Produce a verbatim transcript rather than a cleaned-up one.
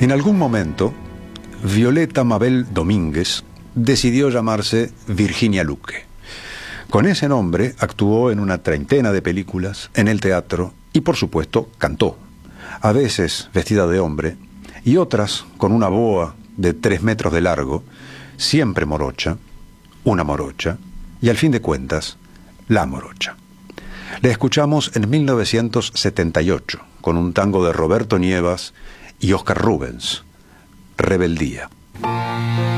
En algún momento, Violeta Mabel Domínguez decidió llamarse Virginia Luque. Con ese nombre actuó en una treintena de películas, en el teatro y, por supuesto, cantó. A veces vestida de hombre y otras con una boa de tres metros de largo, siempre morocha, una morocha y, al fin de cuentas, la morocha. Le escuchamos en mil novecientos setenta y ocho con un tango de Roberto Nievas y Oscar Rubens, Rebeldía.